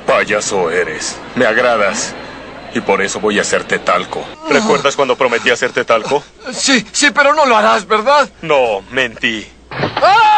payaso eres. Me agradas. Y por eso voy a hacerte talco. ¿Recuerdas cuando prometí hacerte talco? Sí, pero no lo harás, ¿verdad? No, mentí. ¡Ah!